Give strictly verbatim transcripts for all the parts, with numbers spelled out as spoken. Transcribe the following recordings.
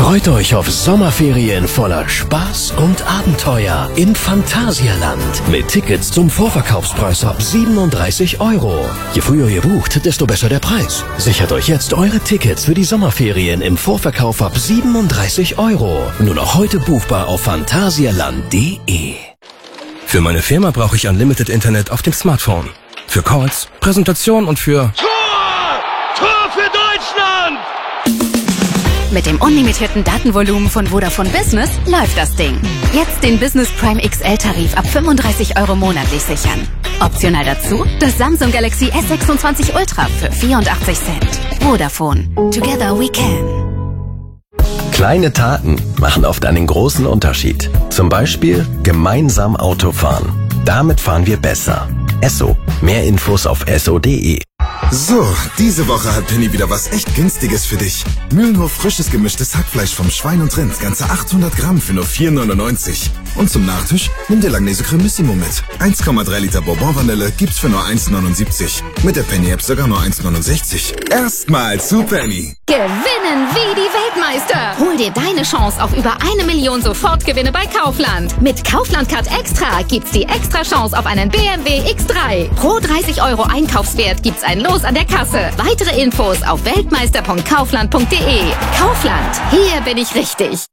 Freut euch auf Sommerferien voller Spaß und Abenteuer im Phantasialand mit Tickets zum Vorverkaufspreis ab siebenunddreißig Euro. Je früher ihr bucht, desto besser der Preis. Sichert euch jetzt eure Tickets für die Sommerferien im Vorverkauf ab siebenunddreißig Euro. Nur noch heute buchbar auf phantasialand punkt de. Für meine Firma brauche ich Unlimited Internet auf dem Smartphone. Für Calls, Präsentation und für... Tor! Tor für Deutschland! Mit dem unlimitierten Datenvolumen von Vodafone Business läuft das Ding. Jetzt den Business Prime X L-Tarif ab fünfunddreißig Euro monatlich sichern. Optional dazu das Samsung Galaxy S sechsundzwanzig Ultra für vierundachtzig Cent. Vodafone. Together we can. Kleine Taten machen oft einen großen Unterschied. Zum Beispiel gemeinsam Auto fahren. Damit fahren wir besser. Esso. Mehr Infos auf esso punkt de. So, diese Woche hat Penny wieder was echt Günstiges für dich. Mühlenhof frisches gemischtes Hackfleisch vom Schwein und Rind, ganze achthundert Gramm für nur vier neunundneunzig. Und zum Nachtisch nimm dir Langnese Cremissimo mit. eins Komma drei Liter Bourbon Vanille gibt's für nur eins neunundsiebzig. Mit der Penny App sogar nur eins neunundsechzig. Erstmal zu Penny. Gewinnen wie die Weltmeister. Hol dir deine Chance auf über eine Million Sofortgewinne bei Kaufland. Mit Kaufland Card Extra gibt's die extra Chance auf einen B M W X drei. Pro dreißig Euro Einkaufswert gibt's ein Los an der Kasse. Weitere Infos auf weltmeister punkt kaufland punkt de. Kaufland, hier bin ich richtig.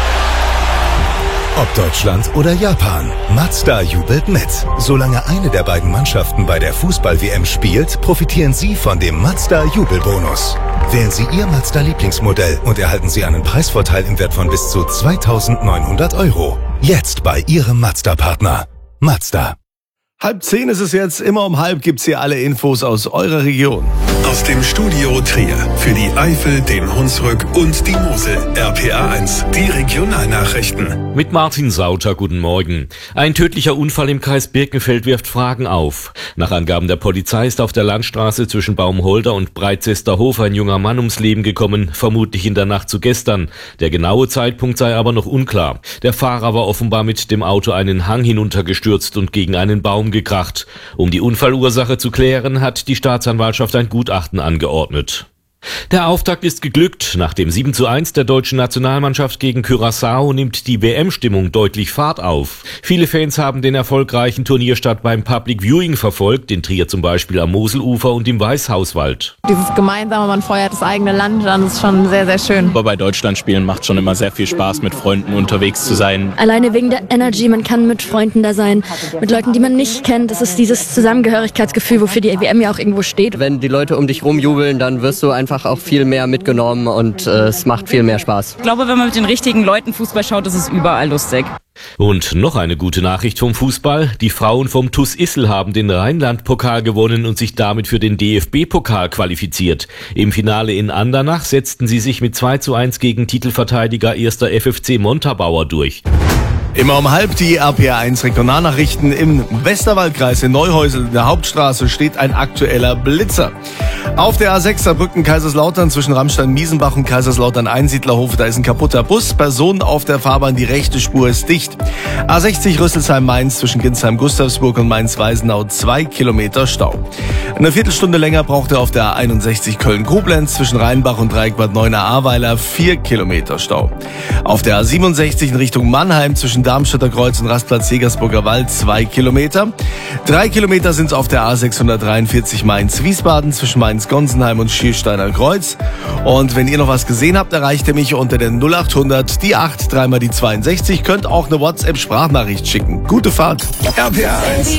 Ob Deutschland oder Japan, Mazda jubelt mit. Solange eine der beiden Mannschaften bei der Fußball-W M spielt, profitieren Sie von dem Mazda Jubelbonus. Wählen Sie Ihr Mazda-Lieblingsmodell und erhalten Sie einen Preisvorteil im Wert von bis zu zweitausendneunhundert Euro. Jetzt bei Ihrem Mazda-Partner. Mazda. Halb zehn ist es jetzt, immer um halb gibt's hier alle Infos aus eurer Region. Aus dem Studio Trier für die Eifel, den Hunsrück und die Mosel. R P A eins, die Regionalnachrichten. Mit Martin Sauter, guten Morgen. Ein tödlicher Unfall im Kreis Birkenfeld wirft Fragen auf. Nach Angaben der Polizei ist auf der Landstraße zwischen Baumholder und Breitzesterhof ein junger Mann ums Leben gekommen, vermutlich in der Nacht zu gestern. Der genaue Zeitpunkt sei aber noch unklar. Der Fahrer war offenbar mit dem Auto einen Hang hinuntergestürzt und gegen einen Baum gekracht. Um die Unfallursache zu klären, hat die Staatsanwaltschaft ein Gutachten angeordnet. Der Auftakt ist geglückt. Nach dem sieben zu eins der deutschen Nationalmannschaft gegen Curaçao nimmt die W M-Stimmung deutlich Fahrt auf. Viele Fans haben den erfolgreichen Turnierstart beim Public Viewing verfolgt, in Trier zum Beispiel am Moselufer und im Weißhauswald. Dieses Gemeinsame, man feuert das eigene Land an, ist schon sehr, sehr schön. Aber bei Deutschlandspielen macht schon immer sehr viel Spaß, mit Freunden unterwegs zu sein. Alleine wegen der Energy, man kann mit Freunden da sein, mit Leuten, die man nicht kennt. Das ist dieses Zusammengehörigkeitsgefühl, wofür die W M ja auch irgendwo steht. Wenn die Leute um dich rumjubeln, dann wirst du einfach auch viel mehr mitgenommen und äh, es macht viel mehr Spaß. Ich glaube, wenn man mit den richtigen Leuten Fußball schaut, ist es überall lustig. Und noch eine gute Nachricht vom Fußball. Die Frauen vom T U S Issel haben den Rheinland-Pokal gewonnen und sich damit für den D F B-Pokal qualifiziert. Im Finale in Andernach setzten sie sich mit zwei zu eins gegen Titelverteidiger erster F F C Montabaur durch. Immer um halb die R P A eins Regionalnachrichten. Im Westerwaldkreis in Neuhäusel, der Hauptstraße, steht ein aktueller Blitzer. Auf der A sechs Saarbrücken Kaiserslautern zwischen Rammstein-Miesenbach und Kaiserslautern-Einsiedlerhof, da ist ein kaputter Bus. Personen auf der Fahrbahn, die rechte Spur ist dicht. A sechzig Rüsselsheim-Mainz zwischen Ginsheim-Gustavsburg und Mainz-Weisenau, zwei Kilometer Stau. Eine Viertelstunde länger braucht er auf der A einundsechzig Köln-Koblenz zwischen Rheinbach und Dreieckbad Neuenahr-Ahrweiler, vier Kilometer Stau. Auf der A siebenundsechzig in Richtung Mannheim zwischen Darmstädter Kreuz und Rastplatz Jägersburger Wald, zwei Kilometer. Drei Kilometer sind es auf der A sechshundertdreiundvierzig Mainz-Wiesbaden zwischen Mainz-Gonsenheim und Schiersteiner Kreuz. Und wenn ihr noch was gesehen habt, erreicht ihr mich unter den null achthundert, die acht, dreimal die zweiundsechzig. Könnt auch eine WhatsApp-Sprachnachricht schicken. Gute Fahrt. R P A eins.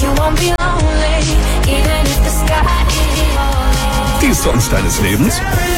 Die Songs deines Lebens?